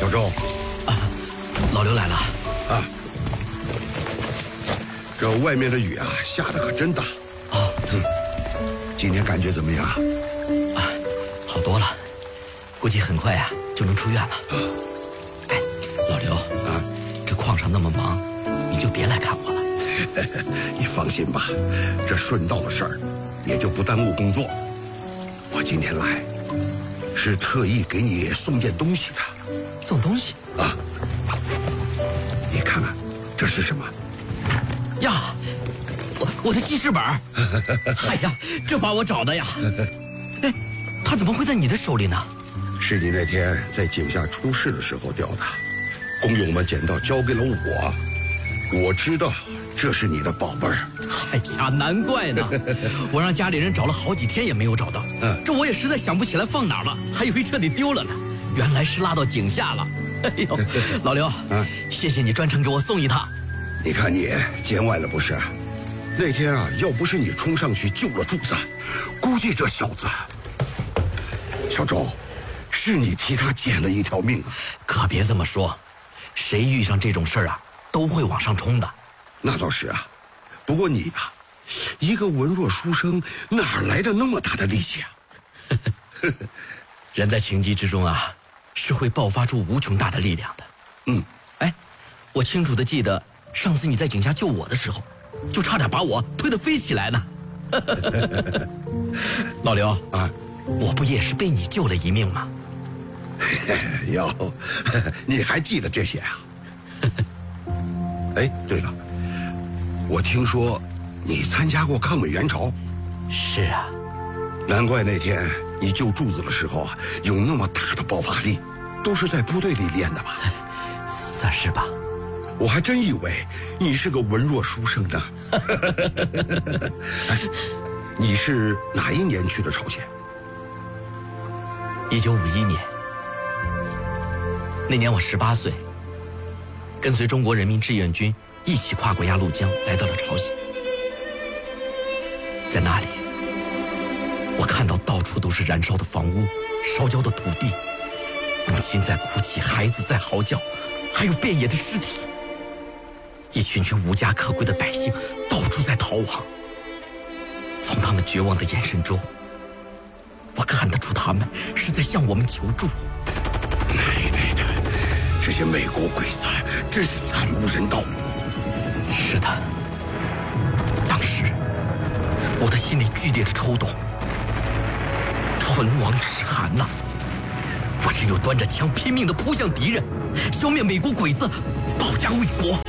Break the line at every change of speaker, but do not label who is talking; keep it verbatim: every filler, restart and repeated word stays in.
小周，
啊，老刘来了。
啊，这外面的雨啊，下的可真大。
哦，
嗯，今天感觉怎么样？
啊，好多了，估计很快呀、啊、就能出院了。
啊，
哎，老刘
啊，
这矿上那么忙，你就别来看我了。
你放心吧，这顺道的事儿，也就不耽误工作。我今天来，是特意给你送件东西的。
送东西
啊？你看看，这是什么？
呀，我我的记事本。哎呀，这把我找的呀。哎，它怎么会在你的手里呢？
是你那天在井下出事的时候掉的，工友们捡到交给了我。我知道这是你的宝贝儿。
哎呀，难怪呢！我让家里人找了好几天也没有找到。
嗯，
这我也实在想不起来放哪儿了，还以为彻底丢了呢。原来是落到井下了。哎呦，老刘，
啊，
谢谢你专程给我送一趟。
你看你见外了不是？那天啊，要不是你冲上去救了柱子，估计这小子，小周，是你替他捡了一条命啊！
可别这么说，谁遇上这种事儿啊，都会往上冲的。
那倒是啊，不过你啊，一个文弱书生，哪来的那么大的力气啊？
人在情急之中啊，是会爆发出无穷大的力量的。
嗯，
哎，我清楚的记得上次你在井下救我的时候，就差点把我推得飞起来呢。老刘
啊，
我不也是被你救了一命吗？
哟，你还记得这些啊？哎，对了，我听说你参加过抗美援朝。
是啊，
难怪那天你救柱子的时候啊，有那么大的爆发力，都是在部队里练的吧？
算是吧。
我还真以为你是个文弱书生呢。哎，你是哪一年去的朝鲜？
一九五一年，那年我十八岁，跟随中国人民志愿军一起跨过鸭绿江，来到了朝鲜。在那里，我看到到处都是燃烧的房屋、烧焦的土地，母亲在哭泣，孩子在嚎叫，还有遍野的尸体。一群群无家可归的百姓到处在逃亡。从他们绝望的眼神中，我看得出他们是在向我们求助。
奶奶的，这些美国鬼子真是惨无人道。
是的，当时我的心里剧烈的抽动，唇亡齿寒呐、啊！我只有端着枪拼命地扑向敌人，消灭美国鬼子，保家卫国。